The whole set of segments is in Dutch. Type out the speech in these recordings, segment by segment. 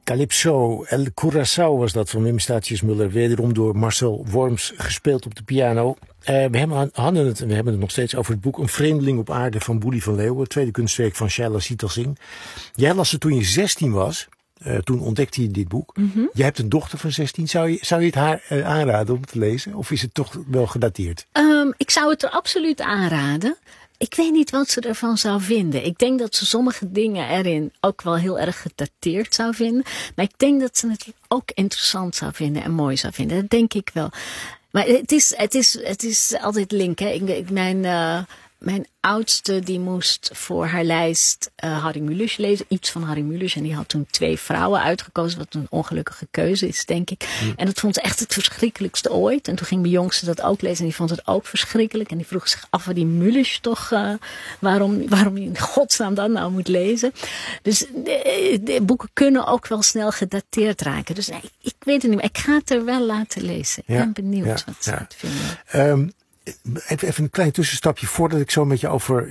Calypso, El Curaçao was dat van Wim Staatjes-Muller. Wederom door Marcel Worms gespeeld op de piano. We hebben het nog steeds over het boek Een vreemdeling op aarde van Boelie van Leeuwen. Het tweede kunstwerk van Shaila Sital Singh. Jij las het toen je 16 was. Toen ontdekte je dit boek. Mm-hmm. Jij hebt een dochter van 16. Zou je het haar aanraden om te lezen? Of is het toch wel gedateerd? Ik zou het er absoluut aanraden. Ik weet niet wat ze ervan zou vinden. Ik denk dat ze sommige dingen erin ook wel heel erg gedateerd zou vinden. Maar ik denk dat ze het ook interessant zou vinden en mooi zou vinden. Dat denk ik wel. Maar het is altijd link. Hè? Mijn oudste die moest voor haar lijst Harry Mulisch lezen. Iets van Harry Mulisch. En die had toen 2 vrouwen uitgekozen. Wat een ongelukkige keuze is, denk ik. Mm. En dat vond ze echt het verschrikkelijkste ooit. En toen ging mijn jongste dat ook lezen. En die vond het ook verschrikkelijk. En die vroeg zich af waar die Mulisch toch... waarom je in godsnaam dat nou moet lezen. Dus de boeken kunnen ook wel snel gedateerd raken. Dus nee, ik weet het niet. Maar ik ga het er wel laten lezen. Ik ben benieuwd wat ze het vinden. Even een klein tussenstapje voordat ik zo met je over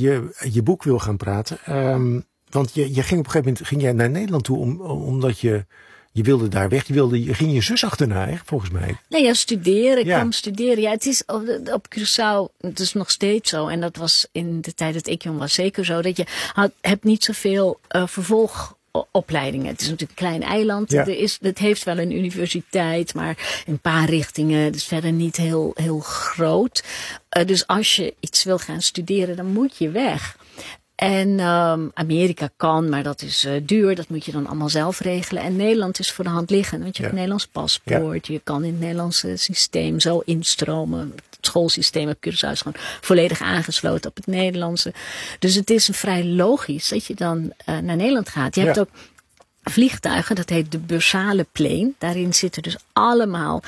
je boek wil gaan praten. Want je ging op een gegeven moment naar Nederland toe omdat je wilde daar weg. Je ging je zus achterna, hè, volgens mij. Nee, ja, studeren. Ik kwam studeren. Ja, het is op Curaçao, het is nog steeds zo. En dat was in de tijd dat ik jong was zeker zo. Dat je hebt niet zoveel vervolgopleidingen. Het is natuurlijk een klein eiland. Ja. Het heeft wel een universiteit, maar in een paar richtingen. Het is verder niet heel groot. Dus als je iets wil gaan studeren, dan moet je weg. En Amerika kan, maar dat is duur. Dat moet je dan allemaal zelf regelen. En Nederland is voor de hand liggend. Want je hebt een Nederlands paspoort. Ja. Je kan in het Nederlandse systeem zo instromen. Het schoolsysteem op Curaçao is gewoon volledig aangesloten op het Nederlandse. Dus het is vrij logisch dat je dan naar Nederland gaat. Je hebt ook vliegtuigen, dat heet de bursale plane. Daarin zitten dus allemaal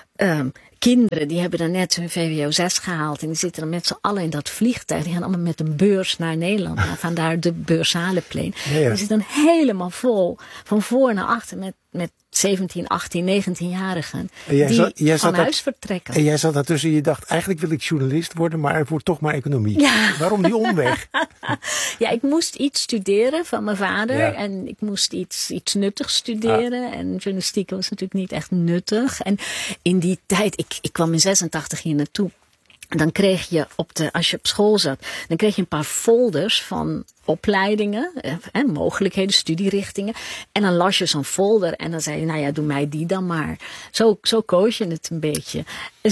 kinderen, die hebben dan net hun VWO 6 gehaald. En die zitten dan met z'n allen in dat vliegtuig. Die gaan allemaal met een beurs naar Nederland. Nou, vandaar de bursale plane. Ja. Die zitten dan helemaal vol. Van voor naar achter met 17, 18, 19-jarigen. Die van huis vertrekken. En jij zat daartussen en je dacht, eigenlijk wil ik journalist worden, maar het wordt toch maar economie. Ja. Waarom die omweg? Ja, ik moest iets studeren van mijn vader. Ja. En ik moest iets nuttigs studeren. En journalistiek was natuurlijk niet echt nuttig. En in die tijd, ik kwam in 86 hier naartoe. En dan kreeg je als je op school zat, dan kreeg je een paar folders van opleidingen en mogelijkheden, studierichtingen. En dan las je zo'n folder en dan zei je, nou ja, doe mij die dan maar. Zo koos je het een beetje.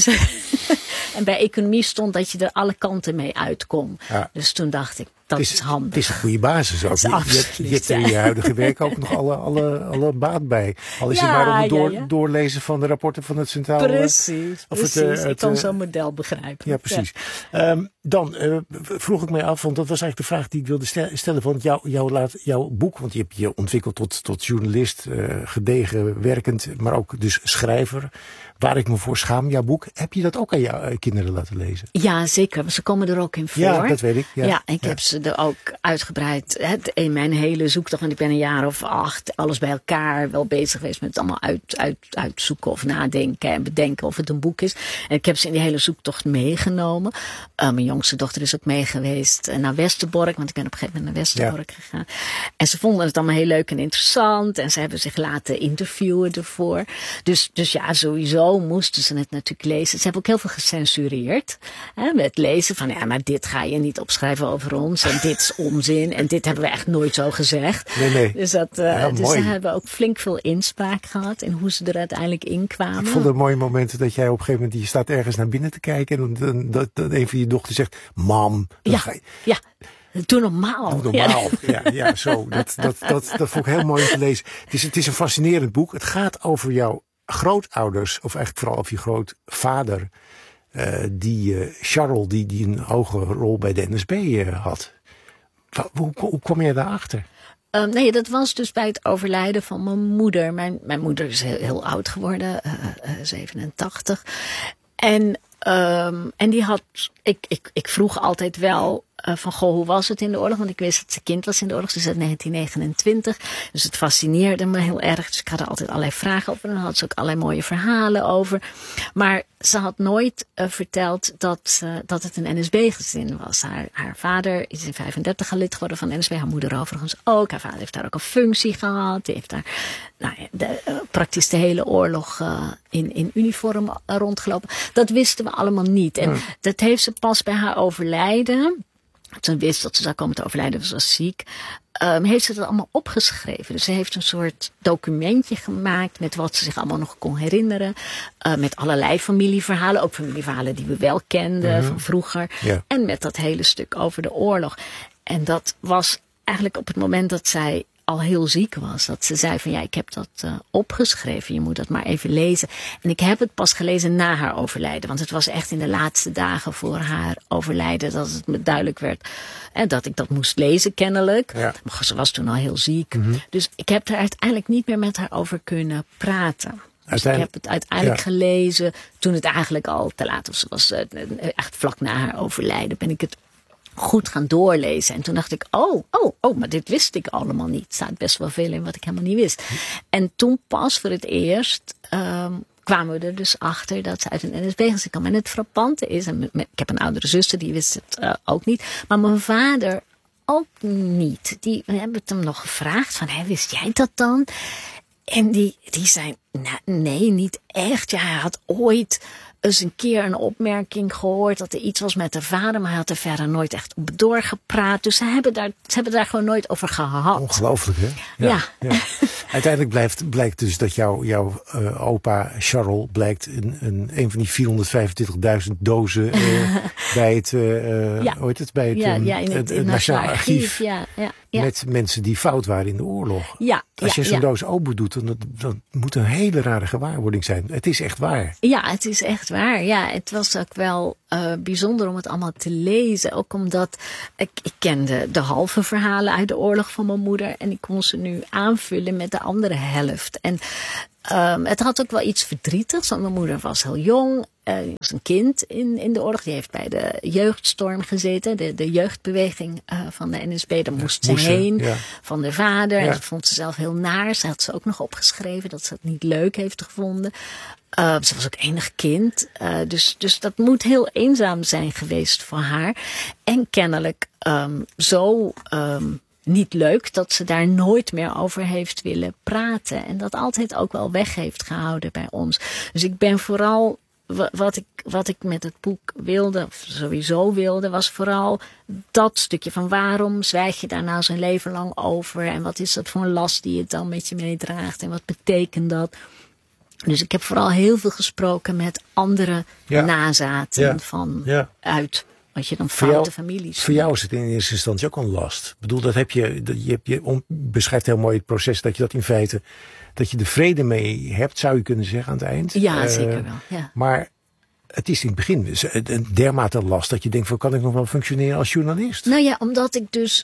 En bij economie stond dat je er alle kanten mee uit kon. Ja. Dus toen dacht ik, dat is handig. Het is een goede basis ook. Je hebt er in je huidige werk ook nog alle baat bij. Al is het maar om het doorlezen van de rapporten van het Centraal... Precies. Ik kan zo'n model begrijpen. Ja, precies. Ja. Dan vroeg ik mij af, want dat was eigenlijk de vraag die ik wilde stellen. Want jouw boek, want je hebt je ontwikkeld tot journalist, gedegen werkend, maar ook dus schrijver. Waar ik me voor schaam, jouw boek. Heb je dat ook aan jouw kinderen laten lezen? Ja, zeker. Ze komen er ook in voor. Ja, dat weet ik. Ja, ik heb ze er ook uitgebreid. In mijn hele zoektocht, want ik ben een jaar of 8, alles bij elkaar wel bezig geweest met het allemaal uitzoeken of nadenken en bedenken of het een boek is. En ik heb ze in die hele zoektocht meegenomen. Mijn jongste dochter is ook mee geweest naar Westerbork, want ik ben op een gegeven moment naar Westerbork gegaan. En ze vonden het allemaal heel leuk en interessant. En ze hebben zich laten interviewen ervoor. Dus ja, sowieso moesten ze het natuurlijk lezen. Ze hebben ook heel veel gecensureerd. Met lezen van, ja, maar dit ga je niet opschrijven over ons. En dit is onzin. En dit hebben we echt nooit zo gezegd. Nee. Dus ze hebben ook flink veel inspraak gehad in hoe ze er uiteindelijk in kwamen. Ik vond het mooie momenten dat jij op een gegeven moment, je staat ergens naar binnen te kijken. En dat een van je dochters zegt, mam. Ja. Doe normaal. Ja, zo. Dat vond ik heel mooi om te lezen. Het is een fascinerend boek. Het gaat over jouw grootouders, of eigenlijk vooral over je grootvader, Charles, die een hoge rol bij de NSB had. Hoe kwam je daarachter? Nee, dat was dus bij het overlijden van mijn moeder. Mijn moeder is heel oud geworden, 87. En die had, ik vroeg altijd wel, van goh, hoe was het in de oorlog? Want ik wist dat ze kind was in de oorlog, dus uit 1929. Dus het fascineerde me heel erg. Dus ik had er altijd allerlei vragen over. En dan had ze ook allerlei mooie verhalen over. Maar ze had nooit verteld dat het een NSB-gezin was. Haar vader is in 35 lid geworden van NSB. Haar moeder overigens ook. Haar vader heeft daar ook een functie gehad. Die heeft daar praktisch de hele oorlog in uniform rondgelopen. Dat wisten we allemaal niet. En dat heeft ze pas bij haar overlijden. Toen wist dat ze zou komen te overlijden, ze was ziek. Heeft ze dat allemaal opgeschreven. Dus ze heeft een soort documentje gemaakt met wat ze zich allemaal nog kon herinneren. Met allerlei familieverhalen. Ook familieverhalen die we wel kenden van vroeger. Ja. En met dat hele stuk over de oorlog. En dat was eigenlijk op het moment dat zij al heel ziek was. Dat ze zei van ik heb dat opgeschreven. Je moet dat maar even lezen. En ik heb het pas gelezen na haar overlijden. Want het was echt in de laatste dagen voor haar overlijden dat het me duidelijk werd. En dat ik dat moest lezen kennelijk. Ja. Maar ze was toen al heel ziek. Dus ik heb er uiteindelijk niet meer met haar over kunnen praten. Dus ik heb het uiteindelijk gelezen toen het eigenlijk al te laat was. Ze was echt vlak na haar overlijden ben ik het goed gaan doorlezen. En toen dacht ik, maar dit wist ik allemaal niet. Er staat best wel veel in wat ik helemaal niet wist. En toen pas voor het eerst kwamen we er dus achter dat ze uit een NSB-gezin kwam. En het frappante is, ik heb een oudere zuster, die wist het ook niet. Maar mijn vader ook niet. We hebben het hem nog gevraagd van, wist jij dat dan? En die zei, nee, niet echt. Ja, hij had ooit eens een keer een opmerking gehoord dat er iets was met de vader, maar hij had er verder nooit echt op doorgepraat. Dus ze hebben daar gewoon nooit over gehad. Ongelooflijk, hè? Ja. Uiteindelijk blijkt dus dat jouw opa Charles blijkt een van die 425.000 dozen bij het, het Nationaal Archief. Ja. Met mensen die fout waren in de oorlog. Als je zo'n doos open doet, dan moet een hele rare gewaarwording zijn. Het is echt waar. Ja, het is echt waar. Ja, het was ook wel bijzonder om het allemaal te lezen. Ook omdat ik kende de halve verhalen uit de oorlog van mijn moeder. En ik kon ze nu aanvullen met de andere helft. En het had ook wel iets verdrietigs. Want mijn moeder was heel jong. Die was een kind in de oorlog. Die heeft bij de jeugdstorm gezeten. De jeugdbeweging van de NSB. Daar moest ze heen. Van de vader. En dat vond ze zelf heel naar. Ze had ze ook nog opgeschreven dat ze het niet leuk heeft gevonden. Ze was ook enig kind. Dus dat moet heel eenzaam zijn geweest voor haar. En kennelijk niet leuk dat ze daar nooit meer over heeft willen praten. En dat altijd ook wel weg heeft gehouden bij ons. Dus ik ben vooral, wat ik met het boek wilde, of sowieso wilde, was vooral dat stukje van waarom zwijg je daar nou zo'n leven lang over? En wat is dat voor een last die je dan met je meedraagt? En wat betekent dat? Dus ik heb vooral heel veel gesproken met andere nazaten uit wat je dan foute families. Voor jou is het in eerste instantie ook een last. Ik bedoel, dat je beschrijft heel mooi het proces dat je dat in feite, dat je de vrede mee hebt, zou je kunnen zeggen aan het eind. Ja, zeker wel. Ja. Maar het is in het begin een dermate last dat je denkt van, kan ik nog wel functioneren als journalist? Nou ja, omdat het dus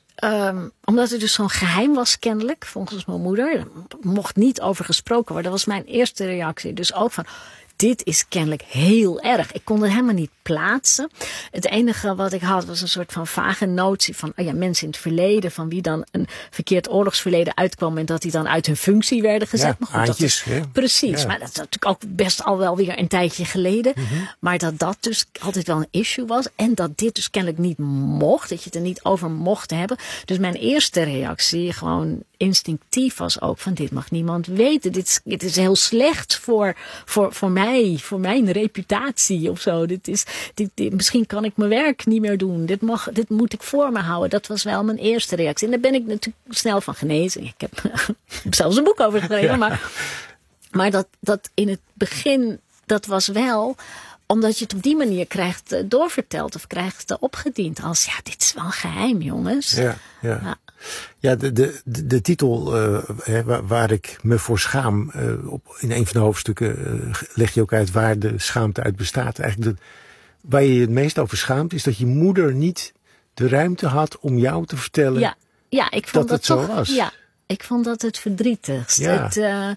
zo'n geheim was kennelijk, volgens mijn moeder. Er mocht niet over gesproken worden. Dat was mijn eerste reactie. Dus ook van, dit is kennelijk heel erg. Ik kon het helemaal niet plaatsen. Het enige wat ik had was een soort van vage notie van mensen in het verleden, van wie dan een verkeerd oorlogsverleden uitkwam en dat die dan uit hun functie werden gezet. Ja, maar goed, aantjes, precies, maar dat is natuurlijk ook best al wel weer een tijdje geleden. Maar dat dus altijd wel een issue was en dat dit dus kennelijk niet mocht, dat je het er niet over mocht hebben. Dus mijn eerste reactie, gewoon instinctief, was ook van, dit mag niemand weten. Dit is heel slecht voor mij, voor mijn reputatie of zo. Misschien kan ik mijn werk niet meer doen. Dit moet ik voor me houden. Dat was wel mijn eerste reactie. En daar ben ik natuurlijk snel van genezen. Ik heb zelfs een boek over geschreven. Ja. Maar dat in het begin, dat was wel omdat je het op die manier krijgt doorverteld of krijgt opgediend. Als, dit is wel een geheim, jongens. Ja. Ja, de titel waar ik me voor schaam, in een van de hoofdstukken leg je ook uit waar de schaamte uit bestaat. Eigenlijk waar je het meest over schaamt is dat je moeder niet de ruimte had om jou te vertellen ik vond dat het zo was. Ja, ik vond dat het verdrietigst. Ja.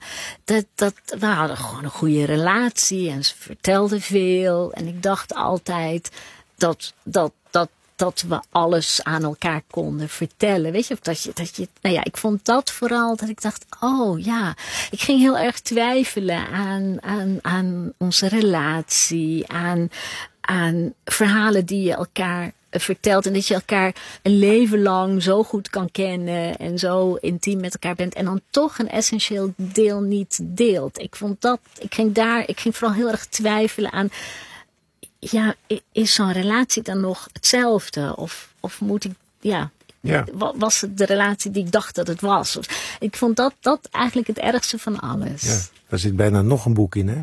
We hadden gewoon een goede relatie en ze vertelde veel. En ik dacht altijd dat dat we alles aan elkaar konden vertellen. Weet je, of dat je, nou ja, ik vond dat vooral dat ik dacht, oh ja, ik ging heel erg twijfelen aan onze relatie, aan verhalen die je elkaar vertelt en dat je elkaar een leven lang zo goed kan kennen en zo intiem met elkaar bent en dan toch een essentieel deel niet deelt. Ik ging vooral heel erg twijfelen aan, ja, is zo'n relatie dan nog hetzelfde? Of moet ik, was het de relatie die ik dacht dat het was? Ik vond dat eigenlijk het ergste van alles. Ja, daar zit bijna nog een boek in, hè?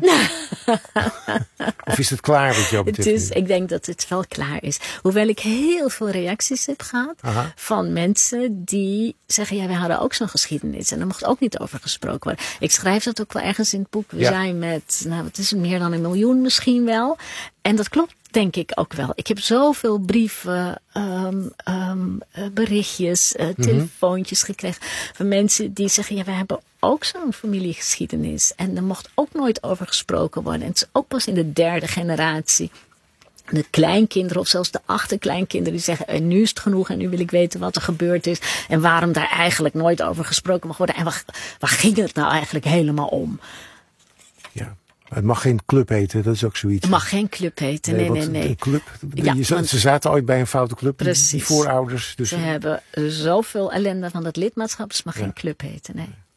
Of is het klaar wat jou betreft? Ik denk dat het wel klaar is. Hoewel ik heel veel reacties heb gehad van mensen die zeggen, ja, wij hadden ook zo'n geschiedenis en daar mocht ook niet over gesproken worden. Ik schrijf dat ook wel ergens in het boek. We zijn met, wat is het, meer dan 1 miljoen misschien wel. En dat klopt, denk ik ook wel. Ik heb zoveel brieven, berichtjes, telefoontjes gekregen van mensen die zeggen, ja, wij hebben ook zo'n familiegeschiedenis. En er mocht ook nooit over gesproken worden. En het is ook pas in de 3e generatie. De kleinkinderen of zelfs de achterkleinkinderen die zeggen, en nu is het genoeg en nu wil ik weten wat er gebeurd is. En waarom daar eigenlijk nooit over gesproken mag worden. En waar ging het nou eigenlijk helemaal om? Ja. Het mag geen club heten, dat is ook zoiets. Het mag geen club heten, nee. Een club, ze zaten ooit bij een foute club, precies. Die voorouders. Dus ze hebben zoveel ellende van dat lidmaatschap, dus het mag geen club heten, nee.